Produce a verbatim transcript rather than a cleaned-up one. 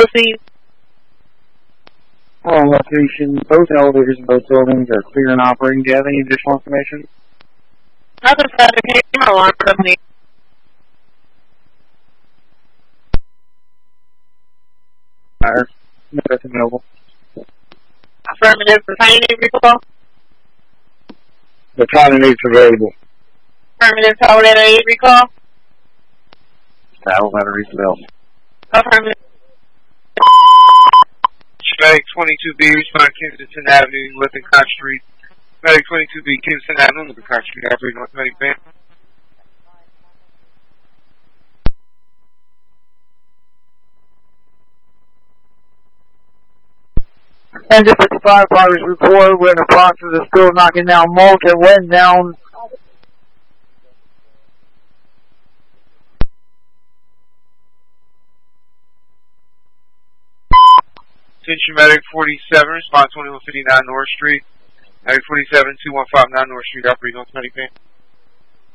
Proceed. On location, both elevators in both buildings are clear and operating. Do you have any additional information? Nothing further. Camera alarm company. Fire. No, that's available. Affirmative. Retaining recall. The timing is available. Affirmative. Tower letter eight recall. Saddle letter is available. Affirmative. Medic twenty-two B, respond Kensington Avenue, Lippincott Street. Medic twenty-two B, Kensington Avenue, Lippincott Street, operating North Medic Van. Engine fifty-five, progress report. We're in the process of still knocking down mulch and wetting down. Attention Medic forty-seven, respond twenty-one fifty-nine North Street. Medic forty-seven, two one five nine North Street, operating North Medic Van.